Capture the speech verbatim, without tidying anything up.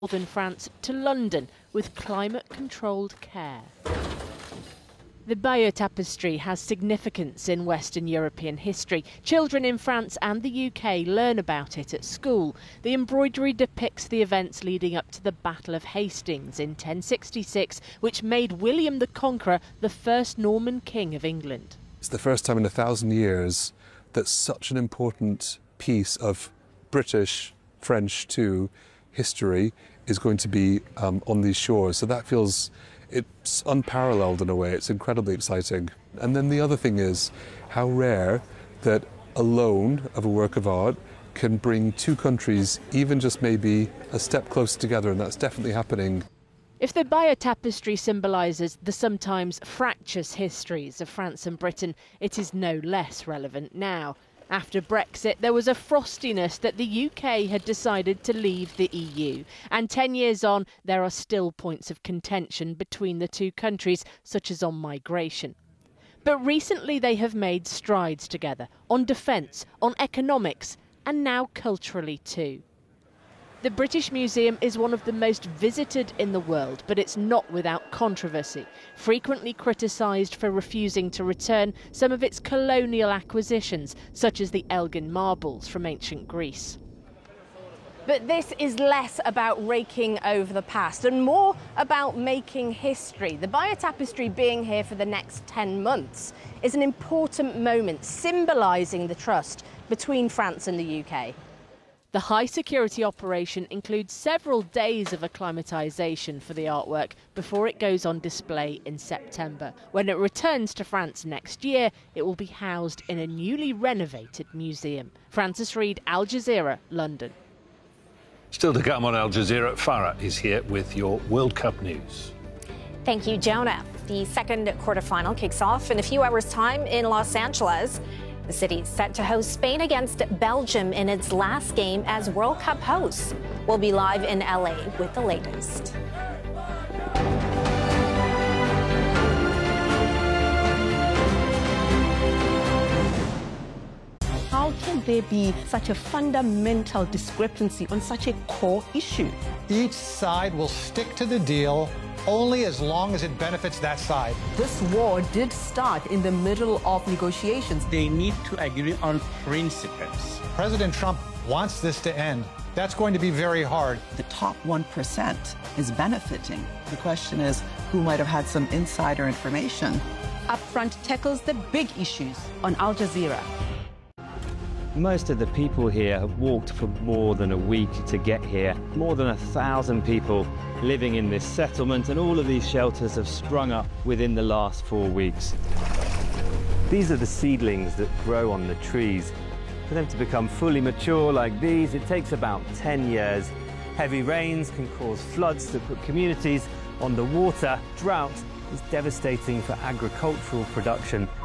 northern France to London with climate-controlled care. The Bayeux Tapestry has significance in Western European history. Children in France and the U K learn about it at school. The embroidery depicts the events leading up to the Battle of Hastings in ten sixty-six, which made William the Conqueror the first Norman king of England. It's the first time in a thousand years that such an important piece of British, French too, history is going to be um, on these shores. So that feels, it's unparalleled in a way. It's incredibly exciting. And then the other thing is how rare that a loan of a work of art can bring two countries even just maybe a step closer together, and that's definitely happening. If the Bayeux Tapestry symbolises the sometimes fractious histories of France and Britain, it is no less relevant now. After Brexit, there was a frostiness that the U K had decided to leave the E U. And ten years on, there are still points of contention between the two countries, such as on migration. But recently they have made strides together on defence, on economics, and now culturally too. The British Museum is one of the most visited in the world, but it's not without controversy, frequently criticised for refusing to return some of its colonial acquisitions, such as the Elgin marbles from ancient Greece. But this is less about raking over the past and more about making history. The Bayeux Tapestry being here for the next ten months is an important moment, symbolising the trust between France and the U K. The high-security operation includes several days of acclimatisation for the artwork before it goes on display in September. When it returns to France next year, it will be housed in a newly renovated museum. Francis Reid, Al Jazeera, London. Still to come on Al Jazeera, Farah is here with your World Cup news. Thank you, Jonah. The second quarterfinal kicks off in a few hours' time in Los Angeles. The city is set to host Spain against Belgium in its last game as World Cup hosts. We'll be live in L A with the latest. How can there be such a fundamental discrepancy on such a core issue? Each side will stick to the deal only as long as it benefits that side. This war did start in the middle of negotiations. They need to agree on principles. President Trump wants this to end. That's going to be very hard. The top one percent is benefiting. The question is, who might have had some insider information? Upfront tackles the big issues on Al Jazeera. Most of the people here have walked for more than a week to get here. More than a thousand people living in this settlement, and all of these shelters have sprung up within the last four weeks. These are the seedlings that grow on the trees. For them to become fully mature like these, it takes about ten years. Heavy rains can cause floods that put communities underwater. Drought is devastating for agricultural production,